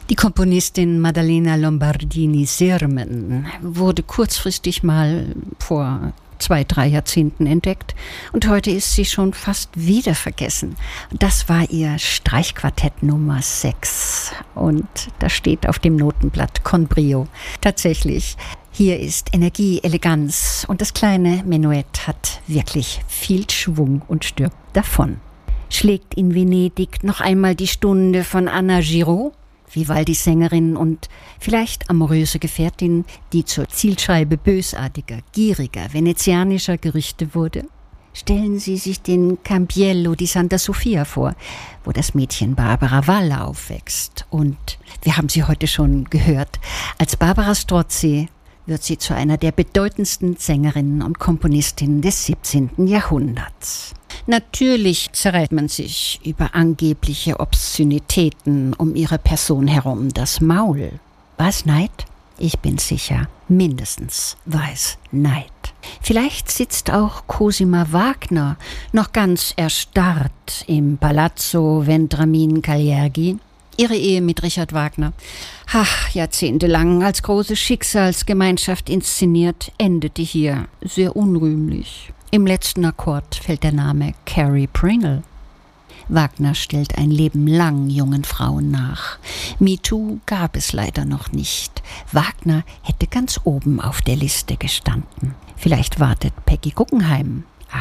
Die Komponistin Maddalena Lombardini-Sirmen wurde kurzfristig mal vor 2-3 Jahrzehnten entdeckt und heute ist sie schon fast wieder vergessen. Das war ihr Streichquartett Nummer 6 und da steht auf dem Notenblatt Con brio. Tatsächlich, hier ist Energie, Eleganz und das kleine Menuett hat wirklich viel Schwung und stirbt davon. Schlägt in Venedig noch einmal die Stunde von Anna Giraud, Vivaldis Sängerin und vielleicht amoröse Gefährtin, die zur Zielscheibe bösartiger, gieriger, venezianischer Gerichte wurde? Stellen Sie sich den Campiello di Santa Sofia vor, wo das Mädchen Barbara Wall aufwächst. Und wir haben sie heute schon gehört. Als Barbara Strozzi wird sie zu einer der bedeutendsten Sängerinnen und Komponistinnen des 17. Jahrhunderts. Natürlich zerreißt man sich über angebliche Obszönitäten um ihre Person herum das Maul. War es Neid? Ich bin sicher, mindestens war es Neid. Vielleicht sitzt auch Cosima Wagner noch ganz erstarrt im Palazzo Vendramin Cagliari. Ihre Ehe mit Richard Wagner, jahrzehntelang als große Schicksalsgemeinschaft inszeniert, endete hier sehr unrühmlich. Im letzten Akkord fällt der Name Carrie Pringle. Wagner stellt ein Leben lang jungen Frauen nach. MeToo gab es leider noch nicht. Wagner hätte ganz oben auf der Liste gestanden. Vielleicht wartet Peggy Guggenheim.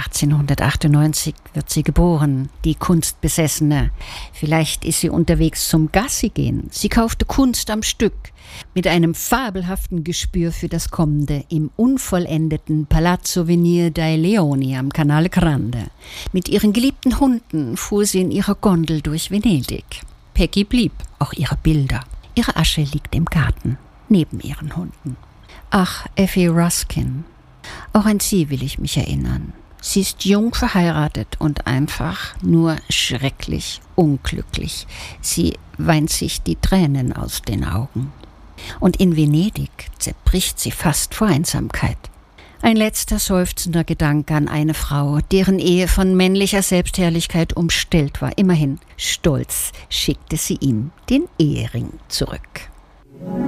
1898 wird sie geboren, die Kunstbesessene. Vielleicht ist sie unterwegs zum Gassigehen. Sie kaufte Kunst am Stück mit einem fabelhaften Gespür für das Kommende im unvollendeten Palazzo Venire dei Leoni am Canale Grande. Mit ihren geliebten Hunden fuhr sie in ihrer Gondel durch Venedig. Peggy blieb, auch ihre Bilder. Ihre Asche liegt im Garten, neben ihren Hunden. Ach, Effie Ruskin, auch an sie will ich mich erinnern. Sie ist jung verheiratet und einfach nur schrecklich unglücklich. Sie weint sich die Tränen aus den Augen. Und in Venedig zerbricht sie fast vor Einsamkeit. Ein letzter seufzender Gedanke an eine Frau, deren Ehe von männlicher Selbstherrlichkeit umstellt war. Immerhin, stolz schickte sie ihm den Ehering zurück.